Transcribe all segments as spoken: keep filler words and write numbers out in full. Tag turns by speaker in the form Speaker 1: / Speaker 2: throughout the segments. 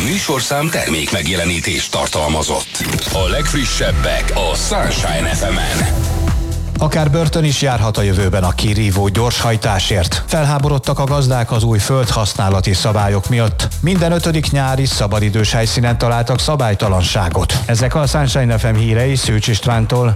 Speaker 1: műsorszám termék megjelenítést tartalmazott. A legfrissebbek a Sunshine ef emen.
Speaker 2: Akár börtön is járhat a jövőben a kirívó gyorshajtásért. Felháborodtak a gazdák az új földhasználati szabályok miatt. Minden ötödik nyári szabadidős helyszínen találtak szabálytalanságot. Ezek a Sunshine ef em hírei Szűcs Istvántól.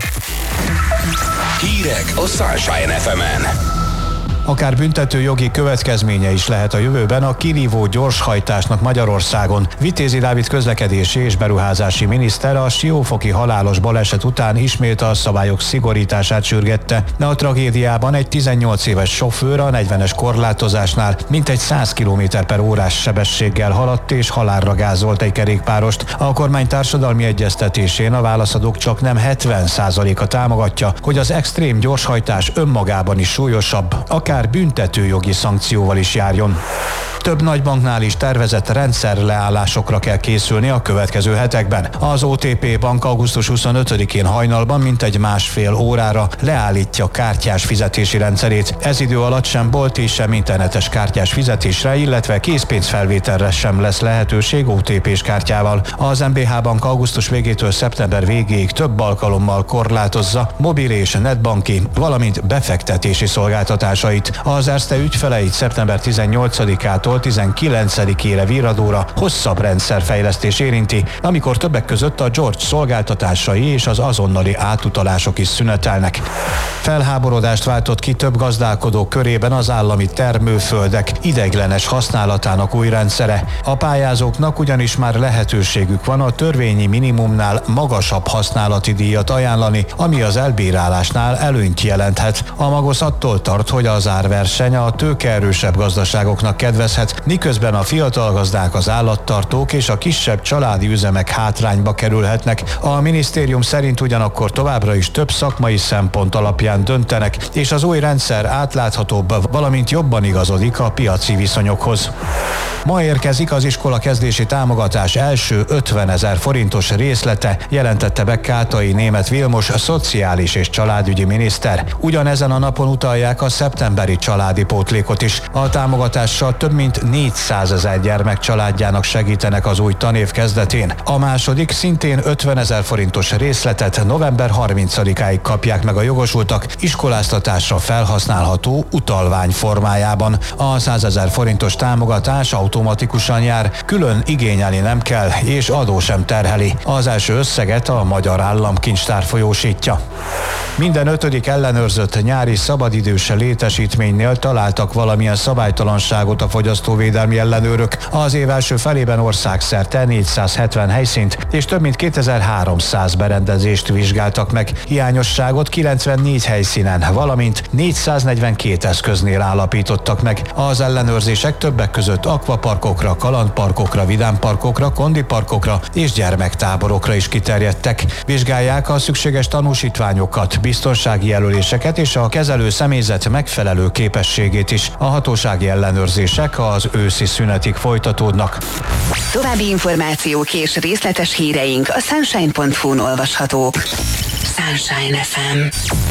Speaker 1: Hírek a Sunshine ef emen.
Speaker 2: Akár büntető jogi következménye is lehet a jövőben a kirívó gyorshajtásnak Magyarországon. Vitézi Dávid közlekedési és beruházási miniszter a siófoki halálos baleset után ismét a szabályok szigorítását sürgette, de a tragédiában egy tizennyolc éves sofőr a negyvenes korlátozásnál mintegy száz kilométer per órás sebességgel haladt és halálra gázolt egy kerékpárost. A kormány társadalmi egyeztetésén a válaszadók csak nem hetven százaléka támogatja, hogy az extrém gyorshajtás önmagában is súlyosabb, akár büntetőjogi szankcióval is járjon. Több nagybanknál is tervezett rendszerleállásokra kell készülni a következő hetekben. Az o té pé bank augusztus huszonötödikén hajnalban mintegy másfél órára leállítja kártyás fizetési rendszerét. Ez idő alatt sem bolti, sem internetes kártyás fizetésre, illetve készpénzfelvételre sem lesz lehetőség o té pés kártyával. Az em bé há Bank augusztus végétől szeptember végéig több alkalommal korlátozza mobil és netbanki, valamint befektetési szolgáltatásait. Az Erste ügyfeleit szeptember tizennyolcadikától tizenkilencedikére virradóra hosszabb rendszerfejlesztés érinti, amikor többek között a George szolgáltatásai és az azonnali átutalások is szünetelnek. Felháborodást váltott ki több gazdálkodó körében az állami termőföldek ideiglenes használatának új rendszere. A pályázóknak ugyanis már lehetőségük van a törvényi minimumnál magasabb használati díjat ajánlani, ami az elbírálásnál előnyt jelenthet. A Magos attól tart, hogy az árverseny a tőkeerősebb gazdaságoknak kedvezhet, miközben a fiatal gazdák, az állattartók és a kisebb családi üzemek hátrányba kerülhetnek. A minisztérium szerint ugyanakkor továbbra is több szakmai szempont alapján döntenek, és az új rendszer átláthatóbb, valamint jobban igazodik a piaci viszonyokhoz. Ma érkezik az iskola kezdési támogatás első ötvenezer forintos részlete, jelentette be Kátai Németh Vilmos, a szociális és családügyi miniszter. Ugyanezen a napon utalják a szeptemberi családi pótlékot is. A támogatással több mint négyszázezer gyermek családjának segítenek az új tanév kezdetén. A második, szintén ötvenezer forintos részletet november harmincadikáig kapják meg a jogosultak, iskoláztatásra felhasználható utalvány formájában. A százezer forintos támogatás automatikusan jár, külön igényelni nem kell, és adó sem terheli. Az első összeget a Magyar Államkincstár folyósítja. Minden ötödik ellenőrzött nyári szabadidős létesítménynél találtak valamilyen szabálytalanságot a fogyasztóvédelmi ellenőrök. Az év első felében országszerte négyszázhetven helyszínt és több mint kétezer-háromszáz berendezést vizsgáltak meg. Hiányosságot kilencvennégy helyszínen, valamint négyszáznegyvenkét eszköznél állapítottak meg. Az ellenőrzések többek között akvaparkokra, kalandparkokra, vidámparkokra, kondiparkokra és gyermektáborokra is kiterjedtek. Vizsgálják a szükséges tanúsítványokat, biztonsági jelöléseket és a kezelő személyzet megfelelő képességét is. A hatósági ellenőrzések az őszi szünetig folytatódnak.
Speaker 3: További információk és részletes híreink a sunshine pont hu-n olvashatók. Sunshine ef em.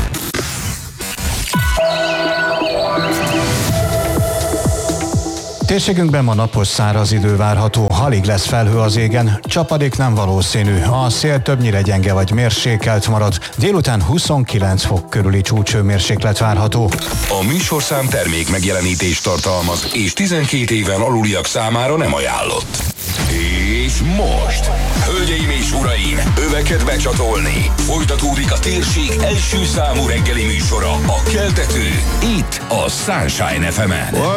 Speaker 2: Térségünkben ma napos száraz idő várható, alig lesz felhő az égen, csapadék nem valószínű, a szél többnyire gyenge vagy mérsékelt marad, délután huszonkilenc fok körüli csúcshőmérséklet várható.
Speaker 1: A műsorszám termék megjelenítést tartalmaz, és tizenkét éven aluliak számára nem ajánlott. És most, hölgyeim és uraim, öveket becsatolni, folytatódik a térség első számú reggeli műsora, a Keltető, itt a Sunshine ef emen.